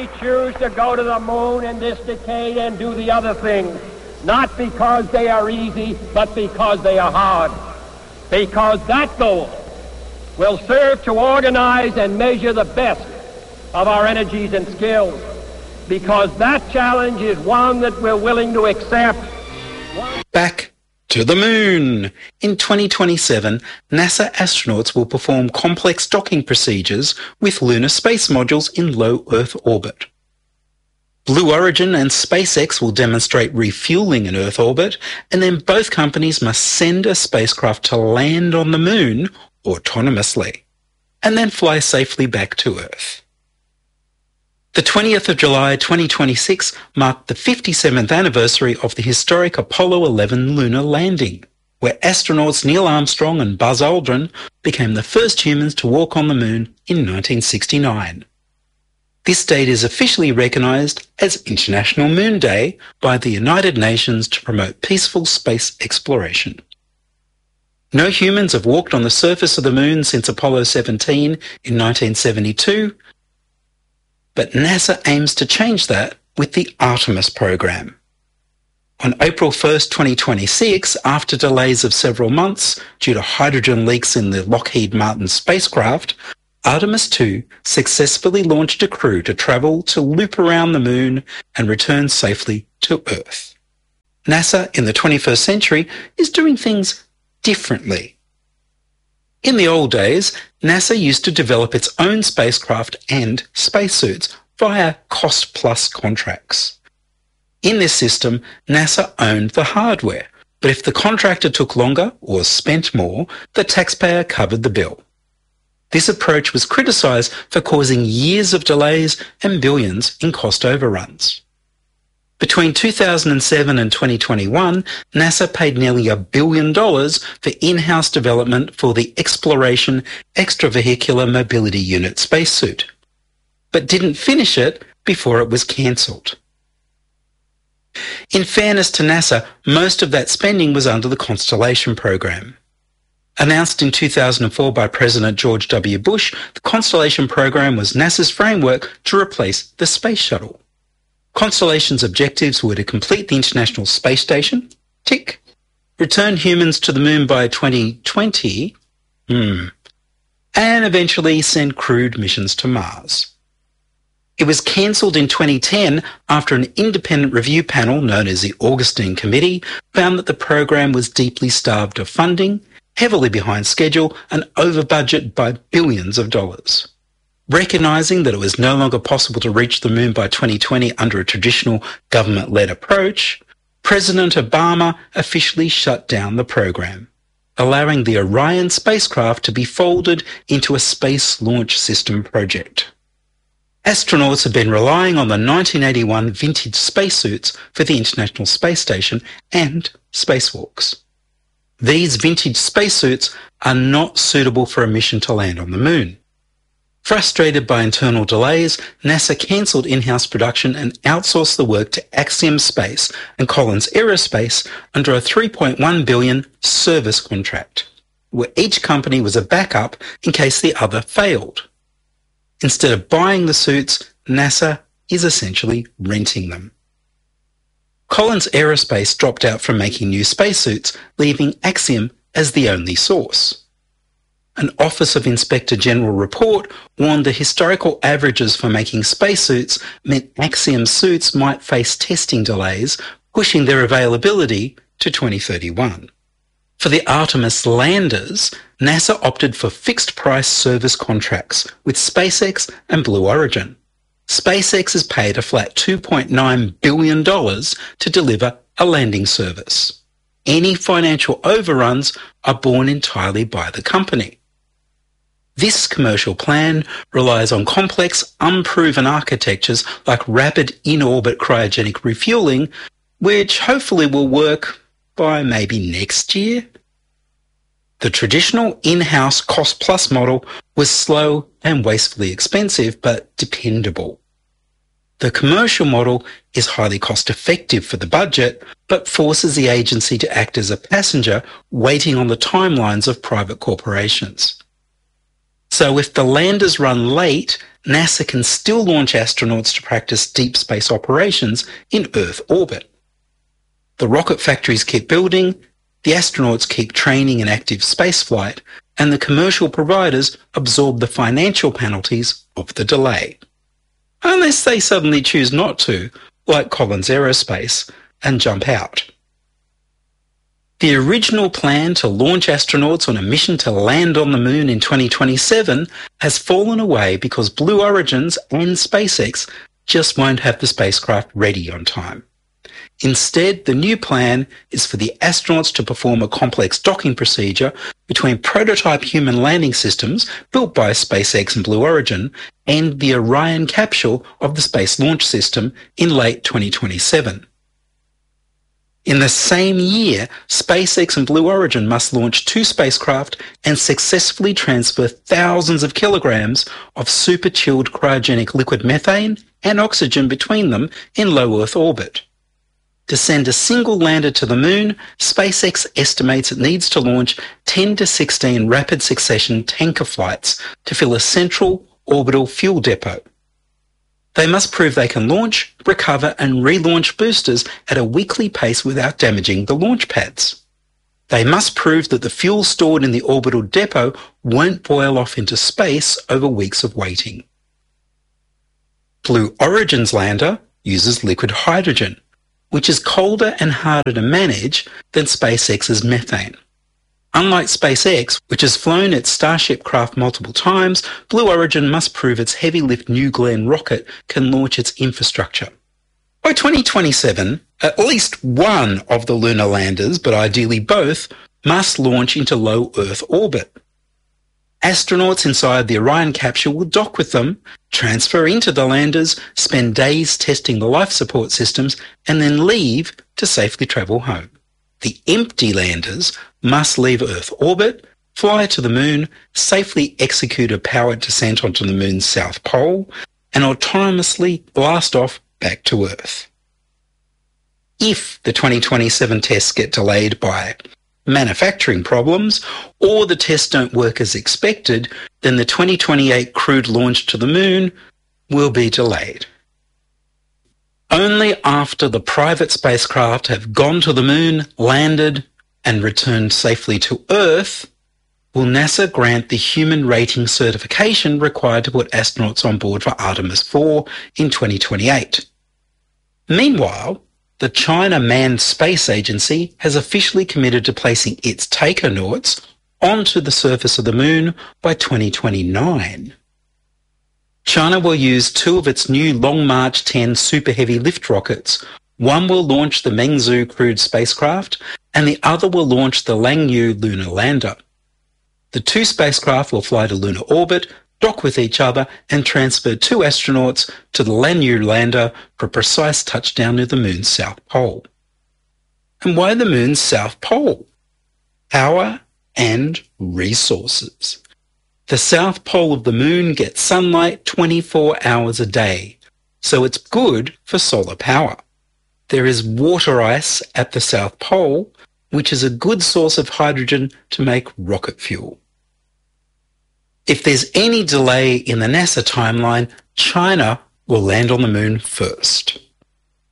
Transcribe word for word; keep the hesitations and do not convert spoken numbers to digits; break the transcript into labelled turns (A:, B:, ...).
A: We choose to go to the moon in this decade and do the other things, not because they are easy, but because they are hard. Because that goal will serve to organize and measure the best of our energies and skills. Because that challenge is one that we're willing to accept.
B: Back to the moon. In twenty twenty-seven, NASA astronauts will perform complex docking procedures with lunar space modules in low Earth orbit. Blue Origin and SpaceX will demonstrate refueling in Earth orbit, and then both companies must send a spacecraft to land on the moon autonomously, and then fly safely back to Earth. The twentieth of July twenty twenty-six marked the fifty-seventh anniversary of the historic Apollo eleven lunar landing, where astronauts Neil Armstrong and Buzz Aldrin became the first humans to walk on the moon in nineteen sixty-nine. This date is officially recognised as International Moon Day by the United Nations to promote peaceful space exploration. No humans have walked on the surface of the moon since Apollo seventeen in nineteen seventy-two, but NASA aims to change that with the Artemis program. On April first, twenty twenty-six, after delays of several months due to hydrogen leaks in the Lockheed Martin spacecraft, Artemis two successfully launched a crew to travel to loop around the moon and return safely to Earth. NASA in the twenty-first century is doing things differently. In the old days, NASA used to develop its own spacecraft and spacesuits via cost-plus contracts. In this system, NASA owned the hardware, but if the contractor took longer or spent more, the taxpayer covered the bill. This approach was criticised for causing years of delays and billions in cost overruns. Between two thousand seven and twenty twenty-one, NASA paid nearly a billion dollars for in-house development for the Exploration Extravehicular Mobility Unit spacesuit, but didn't finish it before it was cancelled. In fairness to NASA, most of that spending was under the Constellation program. Announced in two thousand four by President George W. Bush, the Constellation program was NASA's framework to replace the Space Shuttle. Constellation's objectives were to complete the International Space Station, tick, return humans to the moon by twenty twenty, hmm, and eventually send crewed missions to Mars. It was cancelled in twenty ten after an independent review panel known as the Augustine Committee found that the program was deeply starved of funding, heavily behind schedule, and over budget by billions of dollars. Recognising that it was no longer possible to reach the moon by twenty twenty under a traditional government-led approach, President Obama officially shut down the program, allowing the Orion spacecraft to be folded into a Space Launch System project. Astronauts have been relying on the nineteen eighty-one vintage spacesuits for the International Space Station and spacewalks. These vintage spacesuits are not suitable for a mission to land on the moon. Frustrated by internal delays, NASA cancelled in-house production and outsourced the work to Axiom Space and Collins Aerospace under a three point one billion dollars service contract, where each company was a backup in case the other failed. Instead of buying the suits, NASA is essentially renting them. Collins Aerospace dropped out from making new spacesuits, leaving Axiom as the only source. An Office of Inspector General report warned the historical averages for making spacesuits meant Axiom suits might face testing delays, pushing their availability to twenty thirty-one. For the Artemis landers, NASA opted for fixed-price service contracts with SpaceX and Blue Origin. SpaceX has paid a flat two point nine billion dollars to deliver a landing service. Any financial overruns are borne entirely by the company. This commercial plan relies on complex, unproven architectures like rapid in-orbit cryogenic refueling, which hopefully will work by maybe next year. The traditional in-house cost-plus model was slow and wastefully expensive, but dependable. The commercial model is highly cost-effective for the budget, but forces the agency to act as a passenger waiting on the timelines of private corporations. So if the landers run late, NASA can still launch astronauts to practice deep space operations in Earth orbit. The rocket factories keep building, the astronauts keep training in active spaceflight, and the commercial providers absorb the financial penalties of the delay. Unless they suddenly choose not to, like Collins Aerospace, and jump out. The original plan to launch astronauts on a mission to land on the moon in twenty twenty-seven has fallen away because Blue Origins and SpaceX just won't have the spacecraft ready on time. Instead, the new plan is for the astronauts to perform a complex docking procedure between prototype human landing systems built by SpaceX and Blue Origin and the Orion capsule of the Space Launch System in late twenty twenty-seven. In the same year, SpaceX and Blue Origin must launch two spacecraft and successfully transfer thousands of kilograms of super-chilled cryogenic liquid methane and oxygen between them in low Earth orbit. To send a single lander to the moon, SpaceX estimates it needs to launch ten to sixteen rapid succession tanker flights to fill a central orbital fuel depot. They must prove they can launch, recover and relaunch boosters at a weekly pace without damaging the launch pads. They must prove that the fuel stored in the orbital depot won't boil off into space over weeks of waiting. Blue Origin's lander uses liquid hydrogen, which is colder and harder to manage than SpaceX's methane. Unlike SpaceX, which has flown its Starship craft multiple times, Blue Origin must prove its heavy-lift New Glenn rocket can launch its infrastructure. By twenty twenty-seven, at least one of the lunar landers, but ideally both, must launch into low Earth orbit. Astronauts inside the Orion capsule will dock with them, transfer into the landers, spend days testing the life support systems, and then leave to safely travel home. The empty landers must leave Earth orbit, fly to the moon, safely execute a powered descent onto the moon's south pole, and autonomously blast off back to Earth. If the twenty twenty-seven tests get delayed by manufacturing problems, or the tests don't work as expected, then the twenty twenty-eight crewed launch to the moon will be delayed. Only after the private spacecraft have gone to the moon, landed, and returned safely to Earth will NASA grant the human rating certification required to put astronauts on board for Artemis four in twenty twenty-eight. Meanwhile, the China Manned Space Agency has officially committed to placing its Takernauts onto the surface of the moon by twenty twenty-nine. China will use two of its new Long March ten Super Heavy lift rockets. One will launch the Mengzhu crewed spacecraft, and the other will launch the Langyu lunar lander. The two spacecraft will fly to lunar orbit, dock with each other, and transfer two astronauts to the Langyu lander for a precise touchdown near the moon's south pole. And why the moon's south pole? Power and resources. The south pole of the moon gets sunlight twenty-four hours a day, so it's good for solar power. There is water ice at the south pole, which is a good source of hydrogen to make rocket fuel. If there's any delay in the NASA timeline, China will land on the moon first.